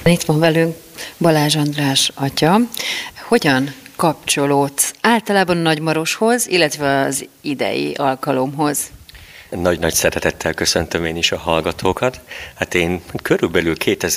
Itt van velünk Balázs András atya. Hogyan kapcsolódsz általában Nagymaroshoz, illetve az idei alkalomhoz? Nagy-nagy szeretettel köszöntöm én is a hallgatókat. Hát én körülbelül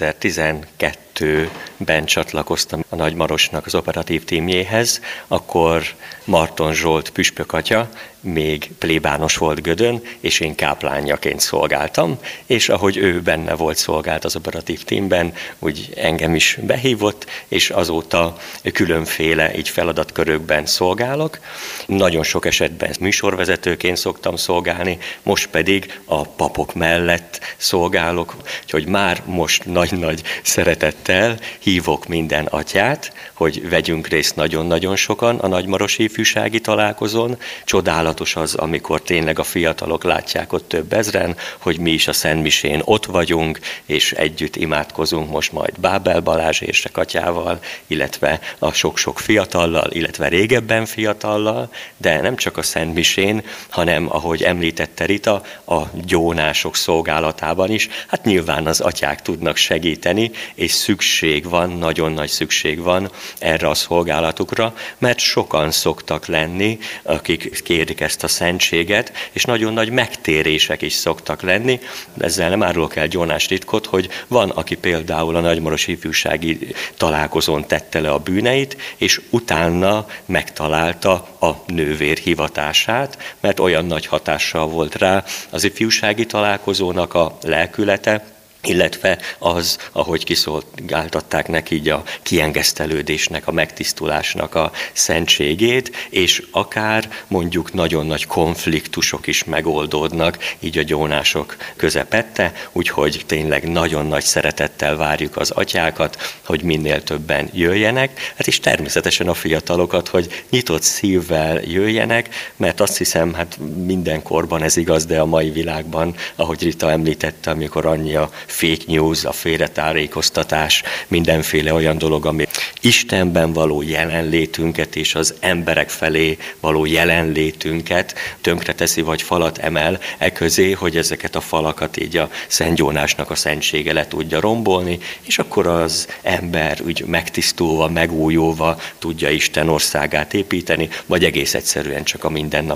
2012-ben csatlakoztam a Nagymarosnak az operatív tímjéhez, akkor Marton Zsolt püspök atya még plébános volt Gödön, és én káplánjaként szolgáltam, és ahogy ő benne volt, szolgált az operatív tímben, úgy engem is behívott, és azóta különféle így feladatkörökben szolgálok. Nagyon sok esetben műsorvezetőként szoktam szolgálni, most pedig a papok mellett szolgálok, úgyhogy már most nagy-nagy szeretettel hívok minden atyát, hogy vegyünk részt nagyon-nagyon sokan a nagymarosi ifjúsági találkozón. Csodálatos az, amikor tényleg a fiatalok látják ott több ezren, hogy mi is a Szentmisén ott vagyunk, és együtt imádkozunk most majd Bábel Balázs érsek atyával, illetve a sok-sok fiatallal, illetve régebben fiatallal, de nem csak a Szentmisén, hanem ahogy említette Rita, a gyónások szolgálatában is. Hát nyilván az atyák tudnak segíteni, és szükség van, nagyon nagy szükség van erre a szolgálatukra, mert sokan szoktak lenni, akik kérik ezt a szentséget, és nagyon nagy megtérések is szoktak lenni. Ezzel nem árulok el gyónástitkot, hogy van, aki például a nagymarosi ifjúsági találkozón tette le a bűneit, és utána megtalálta a nővér hivatását, mert olyan nagy hatással volt rá az ifjúsági találkozónak a lelkülete, illetve az, ahogy kiszolgáltatták neki így a kiengesztelődésnek, a megtisztulásnak a szentségét, és akár mondjuk nagyon nagy konfliktusok is megoldódnak így a gyónások közepette, úgyhogy tényleg nagyon nagy szeretettel várjuk az atyákat, hogy minél többen jöjjenek, hát és természetesen a fiatalokat, hogy nyitott szívvel jöjjenek, mert azt hiszem, hát minden korban ez igaz, de a mai világban, ahogy Rita említette, amikor annyi a fake news, a félretájékoztatás, mindenféle olyan dolog, ami Istenben való jelenlétünket és az emberek felé való jelenlétünket tönkreteszi vagy falat emel közé, hogy ezeket a falakat így a Szent Gyónásnak a szentsége le tudja rombolni, és akkor az ember úgy megtisztulva, megújulva tudja Isten országát építeni, vagy egész egyszerűen csak a mindennapi